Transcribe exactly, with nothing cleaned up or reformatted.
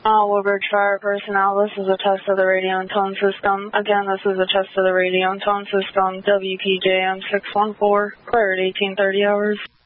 Uh, Woodbridge Fire personnel, this is a test of the radio and tone system. Again, this is a test of the radio and tone system. W P J M six one four, clear at eighteen thirty hours.